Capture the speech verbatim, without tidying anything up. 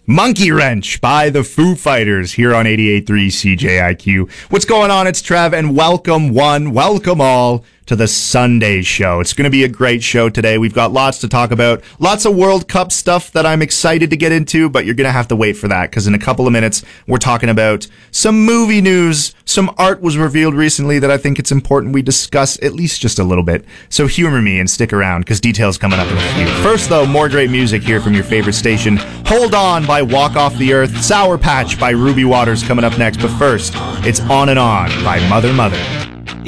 Monkey Wrench by the Foo Fighters here on eighty-eight point three C J I Q. What's going on? It's Trev, and welcome one, welcome all to the Sunday show. It's going to be a great show today. We've got lots to talk about, lots of World Cup stuff that I'm excited to get into, but you're going to have to wait for that because in a couple of minutes, we're talking about some movie news. Some art was revealed recently that I think it's important we discuss at least just a little bit. So humor me and stick around because details coming up in a few. First, though, more great music here from your favorite station. Hold On by Walk Off the Earth, Sour Patch by Ruby Waters coming up next. But first, it's On and On by Mother Mother.